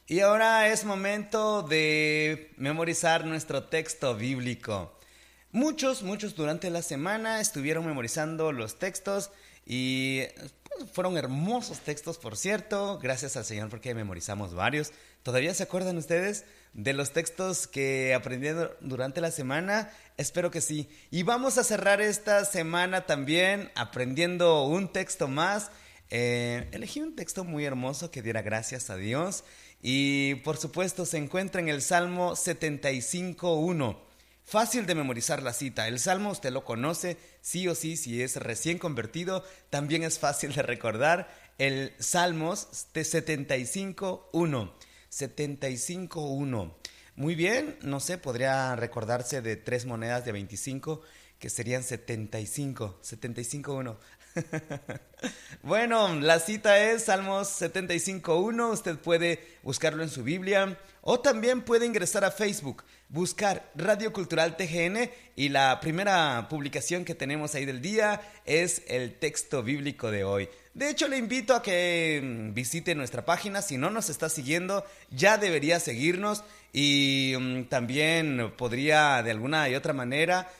Y ahora es momento de memorizar nuestro texto bíblico. Muchos durante la semana estuvieron memorizando los textos y pues, fueron hermosos textos, por cierto. Gracias al Señor porque memorizamos varios. ¿Todavía se acuerdan ustedes de los textos que aprendieron durante la semana? Espero que sí. Y vamos a cerrar esta semana también aprendiendo un texto más. Elegí un texto muy hermoso que diera gracias a Dios y por supuesto se encuentra en el Salmo 75:1. Fácil de memorizar la cita. El Salmo usted lo conoce, sí o sí, si es recién convertido, también es fácil de recordar. El Salmos de 75:1. 75:1. Muy bien, no sé, podría recordarse de 3 monedas de 25 que serían 75. 75:1. Bueno, la cita es Salmos 75:1. Usted puede buscarlo en su Biblia o también puede ingresar a Facebook, buscar Radio Cultural TGN y la primera publicación que tenemos ahí del día es el texto bíblico de hoy. De hecho, le invito a que visite nuestra página. Si no nos está siguiendo, ya debería seguirnos y también podría de alguna y otra manera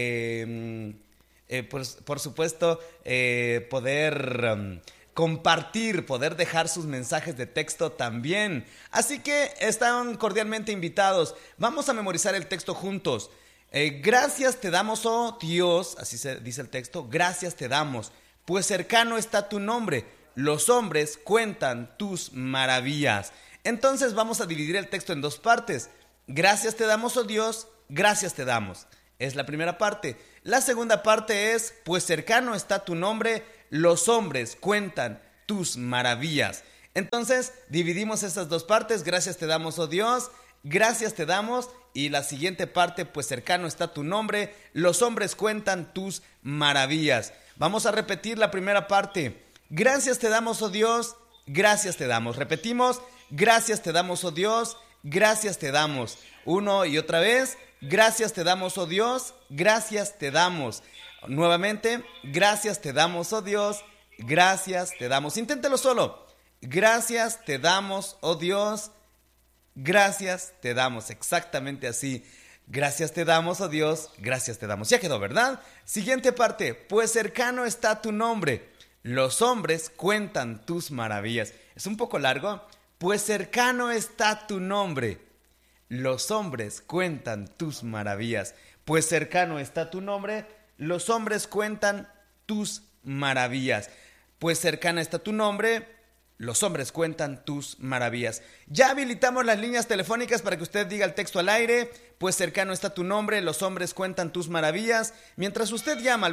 por supuesto, poder compartir, poder dejar sus mensajes de texto también. Así que están cordialmente invitados. Vamos a memorizar el texto juntos. Gracias te damos, oh Dios, así se dice el texto, gracias te damos, pues cercano está tu nombre. Los hombres cuentan tus maravillas. Entonces vamos a dividir el texto en dos partes. Gracias te damos, oh Dios, gracias te damos. Es la primera parte. La segunda parte es, pues cercano está tu nombre, los hombres cuentan tus maravillas. Entonces, dividimos estas dos partes. Gracias te damos, oh Dios, gracias te damos. Y la siguiente parte, pues cercano está tu nombre, los hombres cuentan tus maravillas. Vamos a repetir la primera parte. Gracias te damos, oh Dios, gracias te damos. Repetimos, gracias te damos, oh Dios, gracias te damos. Uno y otra vez. Gracias te damos, oh Dios, gracias te damos. Nuevamente, gracias te damos, oh Dios, gracias te damos. Inténtelo solo. Gracias te damos, oh Dios, gracias te damos. Exactamente así. Gracias te damos, oh Dios, gracias te damos. Ya quedó, ¿verdad? Siguiente parte. Pues cercano está tu nombre. Los hombres cuentan tus maravillas. Es un poco largo. Pues cercano está tu nombre. Los hombres cuentan tus maravillas. Pues cercano está tu nombre. Los hombres cuentan tus maravillas. Pues cercana está tu nombre. Los hombres cuentan tus maravillas. Ya habilitamos las líneas telefónicas para que usted diga el texto al aire. Pues cercano está tu nombre. Los hombres cuentan tus maravillas. Mientras usted llama al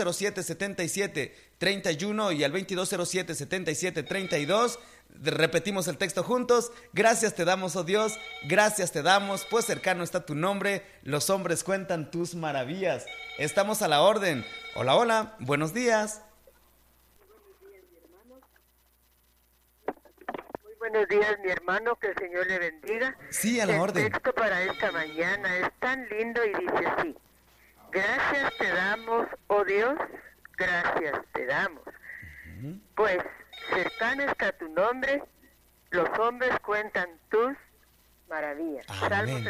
2207-7731 y al 2207-7732. Repetimos el texto juntos. Gracias te damos, oh Dios, gracias te damos, pues cercano está tu nombre, los hombres cuentan tus maravillas. Estamos a la orden. Hola, hola, buenos días. Muy buenos días, mi hermano, que el Señor le bendiga. Sí, a la orden. El texto para esta mañana es tan lindo y dice así: gracias te damos, oh Dios, gracias te damos. Pues cercano está tu nombre, los hombres cuentan tus maravillas. Amén.